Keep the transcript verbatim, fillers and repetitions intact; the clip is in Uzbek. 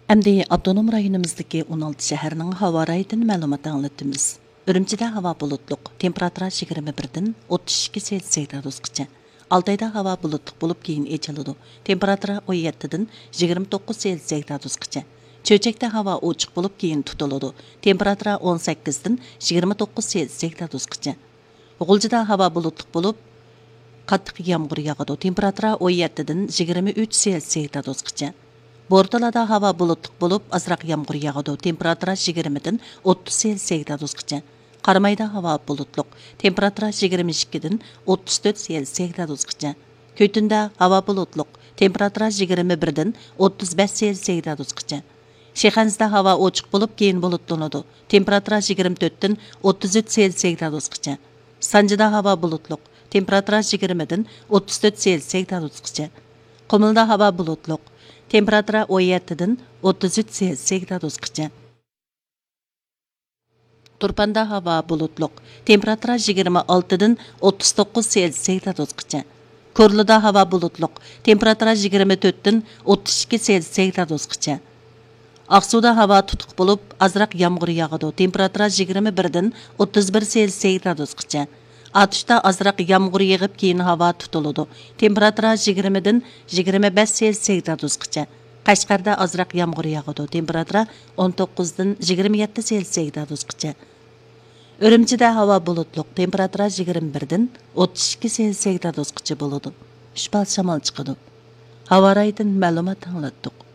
Әмді Abdunum rayonimizdagi o'n olti shaharning havo rayidin ma'lumot anglatamiz. Үрімчіде havo bulutluk, temperatura yigirma birdan o'ttiz ikki Selsiy gradusgacha. Altayda havo bulutluq bo'lib keyin echiladi. Temperatura o'n yettidan yigirma to'qqiz Selsiy gradusgacha. Cho'chakda havo ochiq bo'lib keyin tutiladi. Temperatura o'n sakkizdan yigirma to'qqiz Selsiy gradusgacha. G'uljida havo bulutluq bo'lib qattiq yomg'ir yog'adi. Temperatura o'n yettidan yigirma uch Selsiy gradusgacha. Bortalada havo bulutluq bo'lib, azroq yomg'ir yog'adi. Temperatura yigirmadan o'ttiz Selsiy gradusgacha. Qaramayda havo bulutluq. Temperatura yigirma ikkidan o'ttiz to'rt Selsiy gradusgacha. Ko'ytunda havo bulutluq. Temperatura yigirma birdan o'ttiz besh Selsiy gradusgacha. Shexanzda havo ochiq bo'lib, keyin bulutlanadi. Temperatura yigirma to'rtdan o'ttiz uch Selsiy gradusgacha. Sanjida havo bulutluq. Temperatura yigirmadan o'ttiz to'rt Selsiy gradusgacha. Qumulda havo bulutluq. Temperatura o'n yettidan o'ttiz uch Selsiy gradusgacha. Turpanda havo bulutluq. Temperatura yigirma oltidan o'ttiz to'qqiz Selsiy gradusgacha. Ko'rlida havo bulutluq. Temperatura yigirma to'rtdan o'ttiz ikki Selsiy gradusgacha. Aqsuda havo tutuq bo'lib, azroq yomg'ir yog'adi. Temperatura yigirma birdan o'ttiz bir Selsiy gradusgacha. Atışda azroq yomg'ir yig'ib, keyin havo tutiladi. Temperatura yigirmadan yigirma besh Selsiy gradusgacha. Qashqarda azroq yomg'ir yog'adi. Temperatura o'n to'qqizdan yigirma yetti Selsiy gradusgacha. Үрімчіде havo bulutluq. Temperatura yigirma birdan o'ttiz ikki Selsiy gradusgacha bo'ladi. Shpal shamol chiqadi. Havo rayidin ma'lumot anglatdik.